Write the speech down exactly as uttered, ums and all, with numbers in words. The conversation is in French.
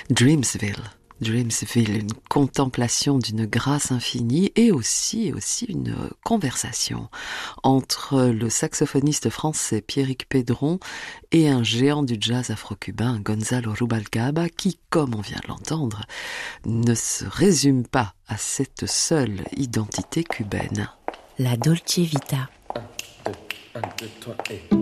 Dreamsville. Dreamsville, une contemplation d'une grâce infinie et aussi, aussi une conversation entre le saxophoniste français Pierrick Pedron et un géant du jazz afro-cubain Gonzalo Rubalcaba qui, comme on vient de l'entendre, ne se résume pas à cette seule identité cubaine. La Dolce Vita. un, deux, un, deux, trois, et...